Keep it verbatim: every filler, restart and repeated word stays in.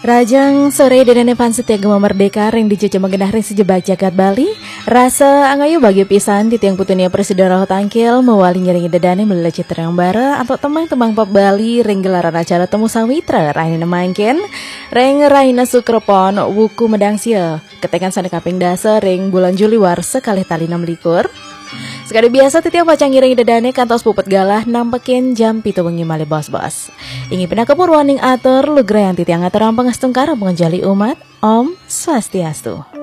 Rajang sore dedene pan setia gema merdeka ring dicuci mengenah ring sejebak jagat Bali. Rasa angayu bagi pisan di tiang putunia presiden roh tangkil mewali ngiringi dedane melalui terang bara atau temang-temang pop Bali ring gelaran acara temu sawitra raina mangken ring raina sukropon wuku medang sia ketekan sana kaping dasar ring bulan Juli war sekali tali enam likur. Sekali biasa titiang pacang ngiringi dedane kantos pupet galah nampekin jam pitu wengi male bos-bos. Ingi pina kepuruan ning atur lu yang titiang atur rampang astungkara mengenjali umat. Om Swastiastu.